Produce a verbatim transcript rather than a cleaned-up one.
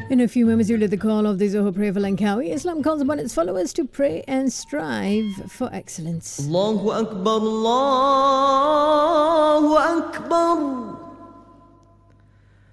In a few moments, you'll hear the call of the Zohar prayer for Langkawi. Islam calls upon its followers to pray and strive for excellence. Allahu Akbar, Allahu Akbar.